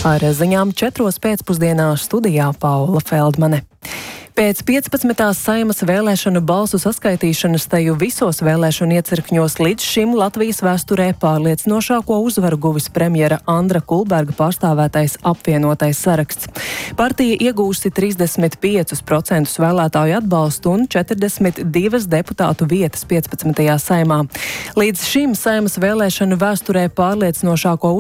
Ar ziņām 4 pēcpusdienā studijā Paula Feldmane. Pēc 15. Saeimas vēlēšanu balsu saskaitīšanas teju visos vēlēšanu iecirkņos līdz šim Latvijas vēsturē pārliecinošāko uzvaru guvis premjera Andra Kulberga pārstāvētais apvienotais saraksts. Partija iegūsi 35% vēlētāju atbalstu un 42 deputātu vietas 15. Saeimā. Līdz šim Saeimas vēlēšanu vēsturē pārliecinošāko